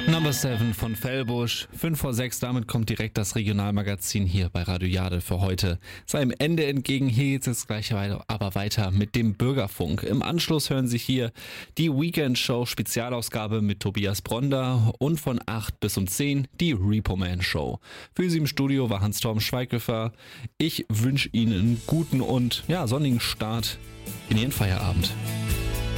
Number 7 von Fellbusch, 5 vor 6, damit kommt direkt das Regionalmagazin hier bei Radio Jade für heute. Seinem Ende entgegen, hier geht es jetzt gleich aber weiter mit dem Bürgerfunk. Im Anschluss hören Sie hier die Weekend Show Spezialausgabe mit Tobias Bronder und von 8 bis um 10 die Repo Man Show. Für Sie im Studio war Hans-Torben Schweighöfer. Ich wünsche Ihnen einen guten und sonnigen Start in Ihren Feierabend.